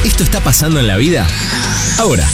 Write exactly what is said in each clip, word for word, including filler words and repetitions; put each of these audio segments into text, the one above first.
Esto está pasando en la vida ahora.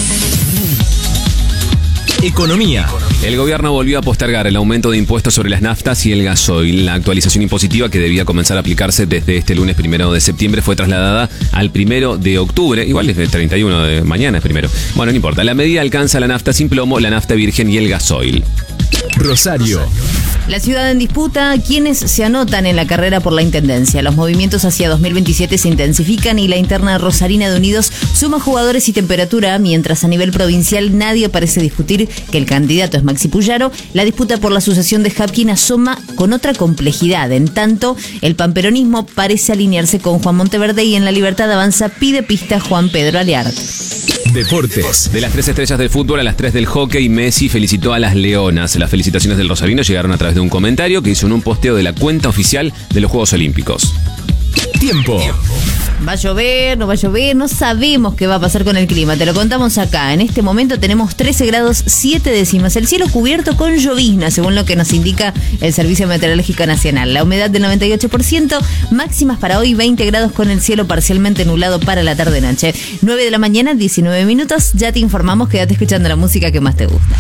Economía. El gobierno volvió a postergar el aumento de impuestos sobre las naftas y el gasoil. La actualización impositiva, que debía comenzar a aplicarse desde este lunes primero de septiembre, fue trasladada al primero de octubre. Igual es el treinta y uno de mañana, es primero. Bueno, no importa. La medida alcanza la nafta sin plomo, la nafta virgen y el gasoil. Rosario. La ciudad en disputa, quienes se anotan en la carrera por la intendencia. Los movimientos hacia dos mil veintisiete se intensifican y la interna rosarina de Unidos suma jugadores y temperatura, mientras a nivel provincial nadie parece discutir que el candidato es Maxi Puyaro. La disputa por la sucesión de Hapkin asoma con otra complejidad. En tanto, el panperonismo parece alinearse con Juan Monteverde y en La Libertad Avanza pide pista Juan Pedro Aleart. Deportes. De las tres estrellas del fútbol a las tres del hockey, Messi felicitó a las Leonas. Las felicitaciones del rosarino llegaron a través de un comentario que hizo en un posteo de la cuenta oficial de los Juegos Olímpicos. Tiempo. Va a llover, no va a llover, no sabemos qué va a pasar con el clima, te lo contamos acá. En este momento tenemos trece grados siete décimas, el cielo cubierto con llovizna, según lo que nos indica el Servicio Meteorológico Nacional. La humedad del noventa y ocho por ciento, máximas para hoy veinte grados con el cielo parcialmente nublado para la tarde-noche. nueve de la mañana, diecinueve minutos, ya te informamos, quédate escuchando la música que más te gusta.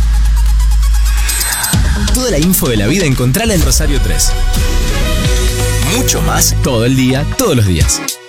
Toda la info de la vida encontrala en Rosario tres. Mucho más todo el día, todos los días.